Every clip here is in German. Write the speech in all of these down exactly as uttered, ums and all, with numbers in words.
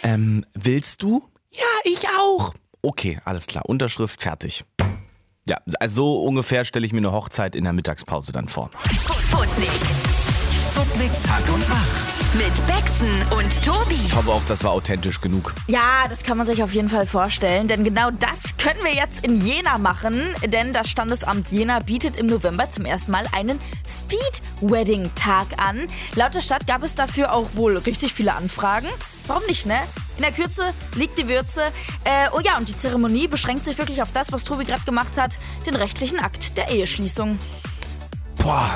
Ähm, willst du? Ja, ich auch. Okay, alles klar. Unterschrift fertig. Ja, also so ungefähr stelle ich mir eine Hochzeit in der Mittagspause dann vor. Sputnik. Sputnik Tag und Wach. Mit Bexen und Tobi. Ich hoffe auch, das war authentisch genug. Ja, das kann man sich auf jeden Fall vorstellen, denn genau das können wir jetzt in Jena machen, denn das Standesamt Jena bietet im November zum ersten Mal einen Speed-Wedding-Tag an. Laut der Stadt gab es dafür auch wohl richtig viele Anfragen. Warum nicht, ne? In der Kürze liegt die Würze. Äh, oh ja, und die Zeremonie beschränkt sich wirklich auf das, was Tobi gerade gemacht hat, den rechtlichen Akt der Eheschließung. Boah.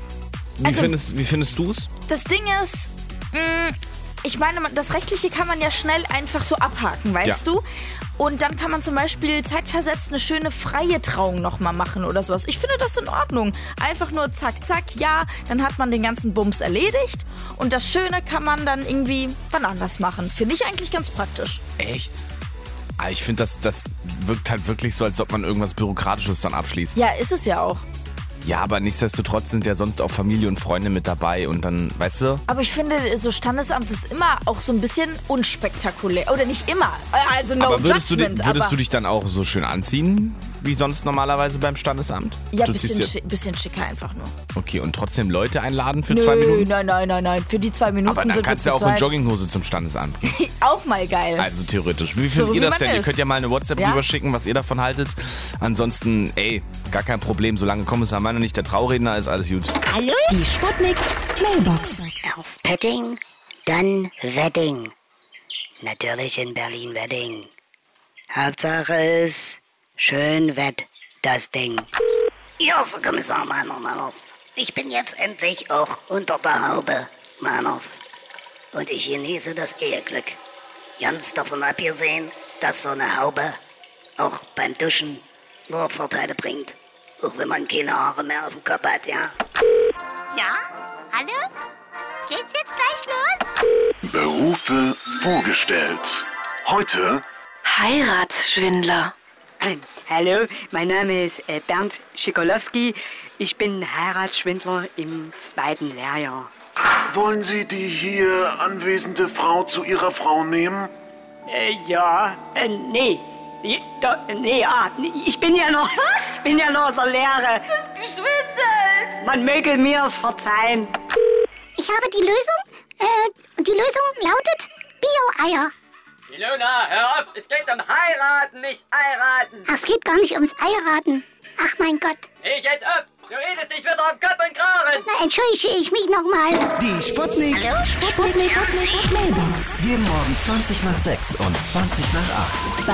Wie Also, findest, wie findest du es? Das Ding ist, mh, ich meine, das Rechtliche kann man ja schnell einfach so abhaken, weißt Ja. du? Und dann kann man zum Beispiel zeitversetzt eine schöne freie Trauung nochmal machen oder sowas. Ich finde das in Ordnung. Einfach nur zack, zack, ja, dann hat man den ganzen Bums erledigt. Und das Schöne kann man dann irgendwie wann anders machen. Finde ich eigentlich ganz praktisch. Echt? Ah, ich finde, das, das wirkt halt wirklich so, als ob man irgendwas Bürokratisches dann abschließt. Ja, ist es ja auch. Ja, aber nichtsdestotrotz sind ja sonst auch Familie und Freunde mit dabei und dann, weißt du? Aber ich finde, so Standesamt ist immer auch so ein bisschen unspektakulär. Oder nicht immer. Also no aber würdest, du, judgment. di- würdest aber du dich dann auch so schön anziehen, wie sonst normalerweise beim Standesamt? ja, du bisschen, ziehst schi- bisschen schicker einfach nur. Okay, und trotzdem Leute einladen für Nö, zwei Minuten? nein, nein, nein, nein. Für die zwei Minuten Aber dann sind kannst du wir ja zu auch in zweit. Jogginghose zum Standesamt gehen. Auch mal geil. Also theoretisch. Wie So findet wie ihr das man denn? Ihr ist. könnt ja mal eine WhatsApp Ja? rüberschicken, was ihr davon haltet. Ansonsten, ey, gar kein Problem. Solange Kommissar Meiner nicht der Trauredner ist, alles gut. Hallo? Die Sputnik Mailbox. Erst Petting, dann Wedding. Natürlich in Berlin Wedding. Hauptsache ist, schön wett, das Ding. Ja, so Kommissar Meiner, Manners. Ich bin jetzt endlich auch unter der Haube, Manners. Und ich genieße das Eheglück. Ganz davon abgesehen, dass so eine Haube auch beim Duschen nur Vorteile bringt. Auch wenn man keine Haare mehr auf dem Kopf hat, ja. Ja? Hallo? Geht's jetzt gleich los? Berufe vorgestellt. Heute Heiratsschwindler. Ähm, Hallo, mein Name ist äh, Bernd Schikolowski. Ich bin Heiratsschwindler im zweiten Lehrjahr. wollen Sie die hier anwesende Frau zu Ihrer Frau nehmen? Äh, ja, äh, nee. Je- Da, nee, ah, ich bin ja noch, ich bin ja noch der Lehre. Das geschwindelt. Man möge mir's verzeihen. Ich habe die Lösung. Äh, und die Lösung lautet Bio-Eier. Ilona, hör auf! Es geht um heiraten, nicht heiraten! Ach, es geht gar nicht ums Eiraten. Ach, mein Gott. Ich jetzt ab! Du redest nicht wieder am Kopf und Kragen! Na, entschuldige ich mich nochmal. Die Sputnik. Hallo, Sputnik. Mailbox. Jeden Morgen zwanzig nach sechs und zwanzig nach acht.